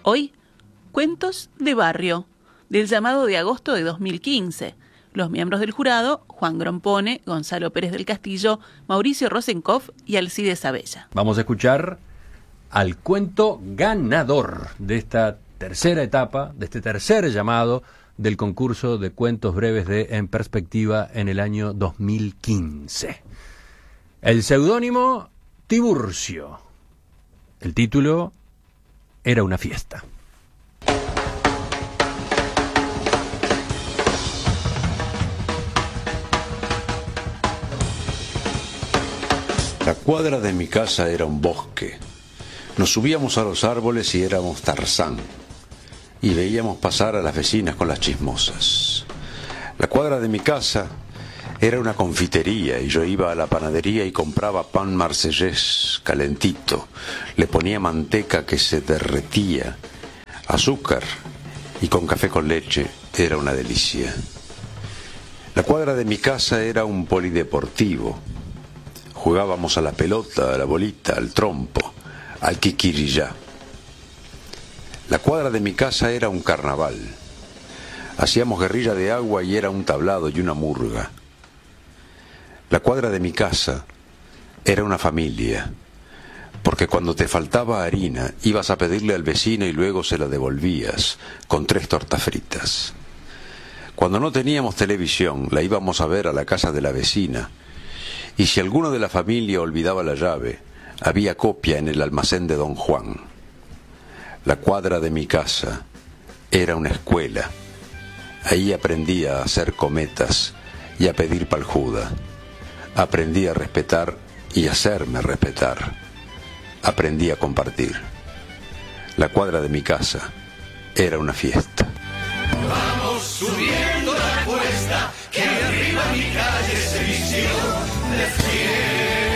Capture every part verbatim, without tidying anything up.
Hoy, Cuentos de Barrio, del llamado de agosto de dos mil quince. Los miembros del jurado, Juan Grompone, Gonzalo Pérez del Castillo, Mauricio Rosenkopf y Alcides Abella. Vamos a escuchar al cuento ganador de esta tercera etapa, de este tercer llamado del concurso de cuentos breves de En Perspectiva en el año dos mil quince. El seudónimo Tiburcio. El título Era una fiesta. La cuadra de mi casa era un bosque. Nos subíamos a los árboles y éramos Tarzán. Y veíamos pasar a las vecinas con las chismosas. La cuadra de mi casa era una confitería y yo iba a la panadería y compraba pan marsellés calentito. Le ponía manteca que se derretía, azúcar y con café con leche. Era una delicia. La cuadra de mi casa era un polideportivo. Jugábamos a la pelota, a la bolita, al trompo, al quiquirillá. La cuadra de mi casa era un carnaval. Hacíamos guerrilla de agua y era un tablado y una murga. La cuadra de mi casa era una familia, porque cuando te faltaba harina ibas a pedirle al vecino y luego se la devolvías con tres tortas fritas. Cuando no teníamos televisión la íbamos a ver a la casa de la vecina. Y si alguno de la familia olvidaba la llave, había copia en el almacén de don Juan. La cuadra de mi casa era una escuela. Ahí aprendí a hacer cometas y a pedir paljuda. Aprendí a respetar y hacerme respetar. Aprendí a compartir. La cuadra de mi casa era una fiesta. Vamos subiendo la cuesta, que arriba mi calle se vistió de fiesta.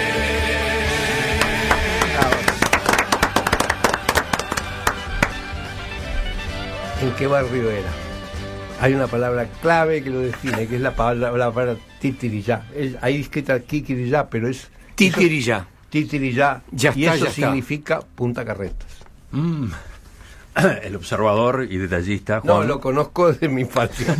¿En qué barrio era? Hay una palabra clave que lo define, que es la palabra, la palabra titirillá. Es, hay escrita quiquirillá, pero es... Titirillá. Titirillá. Ya está, y eso ya significa Punta Carretas. Mm. El observador y detallista Juan. No, lo conozco desde mi infancia.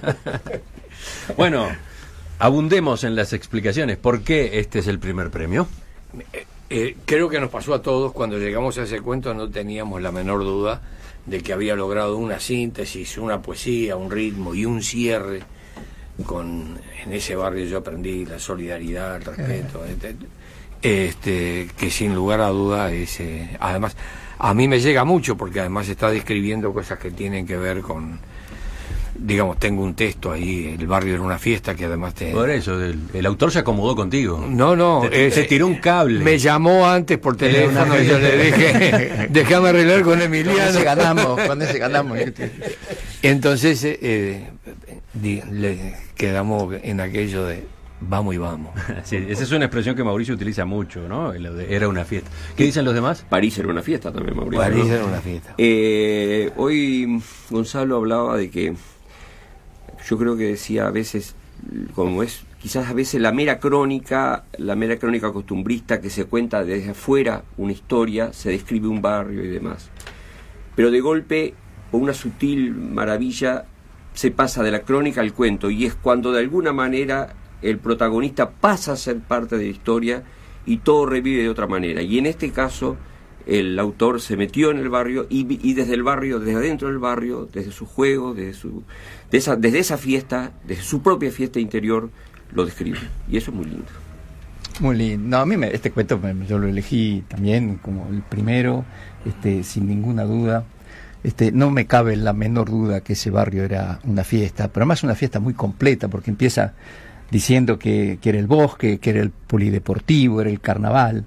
Bueno, abundemos en las explicaciones. ¿Por qué este es el primer premio? Eh, eh, creo que nos pasó a todos cuando llegamos a ese cuento, no teníamos la menor duda de que había logrado una síntesis, una poesía, un ritmo y un cierre. Con en ese barrio yo aprendí la solidaridad, el respeto, este, este que sin lugar a duda es eh, además a mí me llega mucho porque además está describiendo cosas que tienen que ver con, digamos, tengo un texto ahí, el barrio era una fiesta, que además te... Por eso, el, el autor se acomodó contigo. No, no. Te, es, te tiró un cable. Me llamó antes por teléfono y yo le dije, déjame arreglar con Emiliano. Con ese ganamos, con ese ganamos. Entonces, eh, di, le quedamos en aquello de... Vamos y vamos. Sí, esa es una expresión que Mauricio utiliza mucho, ¿no? Lo de, era una fiesta. ¿Qué dicen los demás? París era una fiesta también, Mauricio. París ¿no? era una fiesta. Eh, hoy Gonzalo hablaba de que yo creo que decía a veces, como es quizás a veces la mera crónica, la mera crónica costumbrista que se cuenta desde afuera una historia, se describe un barrio y demás. Pero de golpe, por una sutil maravilla, se pasa de la crónica al cuento, y es cuando de alguna manera el protagonista pasa a ser parte de la historia y todo revive de otra manera. Y en este caso el autor se metió en el barrio y, y desde el barrio, desde adentro del barrio, desde su juego, desde, su, de esa, desde esa fiesta, desde su propia fiesta interior, lo describe. Y eso es muy lindo. Muy lindo. No, a mí me, este cuento me, yo lo elegí también como el primero, este, sin ninguna duda. Este, no me cabe la menor duda que ese barrio era una fiesta, pero además una fiesta muy completa, porque empieza diciendo que, que era el bosque, que era el polideportivo, era el carnaval.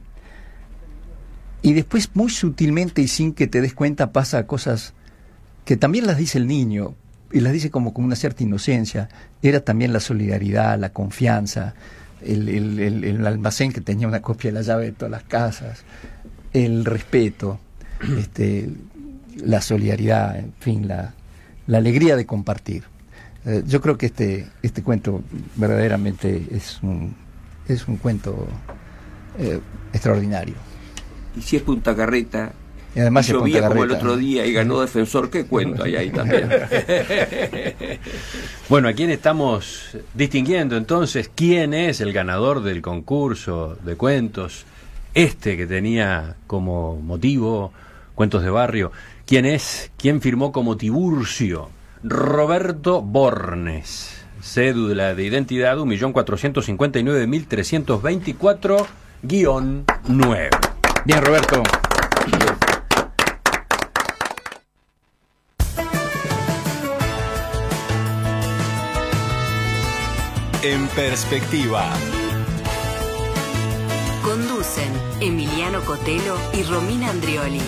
Y después, muy sutilmente y sin que te des cuenta, pasa cosas que también las dice el niño, y las dice como con una cierta inocencia. Era también la solidaridad, la confianza, el, el, el, el almacén que tenía una copia de la llave de todas las casas, el respeto, este, la solidaridad, en fin, la, la alegría de compartir. Eh, yo creo que este este cuento verdaderamente es un es un cuento eh, extraordinario. Y si es Punta Carreta, Y además Y se llovía Punta como el Carreta. otro día y ganó Defensor. ¿Qué cuento hay ahí también? Bueno, ¿a quién estamos distinguiendo entonces? ¿Quién es el ganador del concurso de cuentos? Este que tenía como motivo Cuentos de Barrio. ¿Quién es? ¿Quién firmó como Tiburcio? Roberto Bornes. Cédula de identidad un millón cuatrocientos cincuenta y nueve mil trescientos veinticuatro guión nueve. Bien, Roberto. En Perspectiva. Conducen Emiliano Cotelo y Romina Andrioli.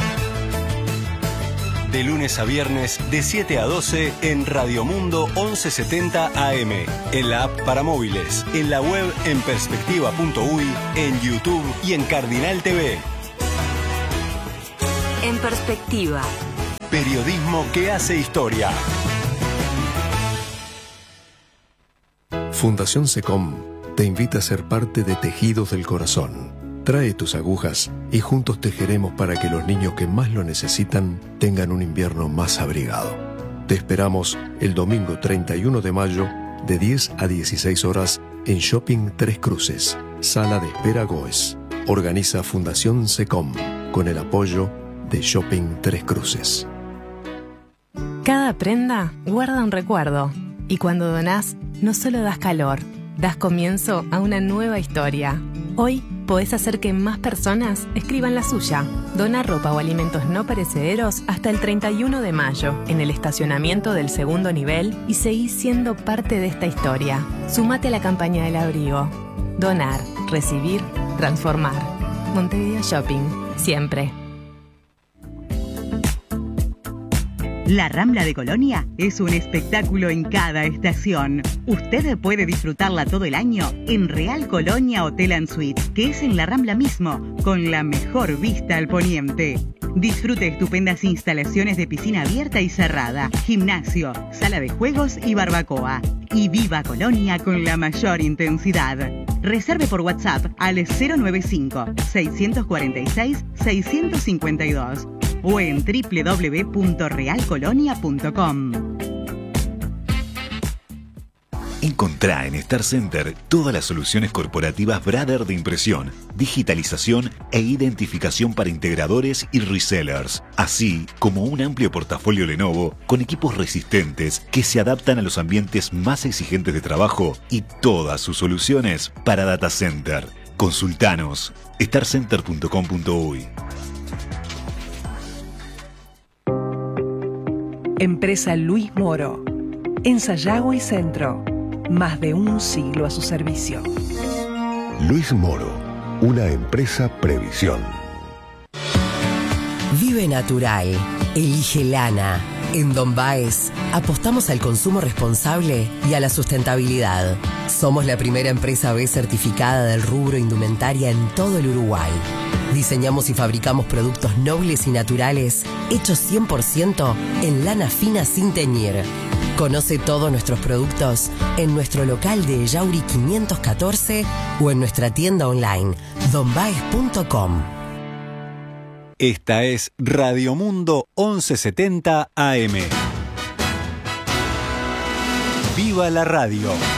De lunes a viernes de siete a doce en Radio Mundo once setenta A M, en la app para móviles, en la web en perspectiva punto uy, en YouTube y en Cardinal T V. En Perspectiva. Periodismo que hace historia. Fundación SECOM te invita a ser parte de Tejidos del Corazón. Trae tus agujas y juntos tejeremos para que los niños que más lo necesitan tengan un invierno más abrigado. Te esperamos el domingo treinta y uno de mayo de diez a dieciséis horas en Shopping Tres Cruces, Sala de Espera Goes. Organiza Fundación SECOM con el apoyo de Shopping Tres Cruces. Cada prenda guarda un recuerdo y cuando donás no solo das calor, das comienzo a una nueva historia. Hoy podés hacer que más personas escriban la suya. Dona ropa o alimentos no perecederos hasta el treinta y uno de mayo en el estacionamiento del segundo nivel y seguí siendo parte de esta historia. Sumate a la campaña del abrigo. Donar, recibir, transformar. Montevideo Shopping, siempre. La Rambla de Colonia es un espectáculo en cada estación. Usted puede disfrutarla todo el año en Real Colonia Hotel and Suite, que es en la Rambla mismo, con la mejor vista al poniente. Disfrute estupendas instalaciones de piscina abierta y cerrada, gimnasio, sala de juegos y barbacoa. Y viva Colonia con la mayor intensidad. Reserve por WhatsApp al cero nueve cinco, seis cuatro seis, seis cinco dos o en doble u doble u doble u punto real colonia punto com. Encontrá en Star Center todas las soluciones corporativas Brother de impresión, digitalización e identificación para integradores y resellers, así como un amplio portafolio Lenovo con equipos resistentes que se adaptan a los ambientes más exigentes de trabajo y todas sus soluciones para data center. Consultanos star center punto com punto uy. Empresa Luis Moro. En Sayago y Centro. Más de un siglo a su servicio. Luis Moro, una empresa Previsión. Vive natural. Elige lana. En Don Baez apostamos al consumo responsable y a la sustentabilidad. Somos la primera empresa B certificada del rubro indumentaria en todo el Uruguay. Diseñamos y fabricamos productos nobles y naturales hechos cien por ciento en lana fina sin teñir. Conoce todos nuestros productos en nuestro local de Yauri quinientos catorce o en nuestra tienda online don baez punto com. Esta es Radio Mundo once setenta A M. ¡Viva la radio!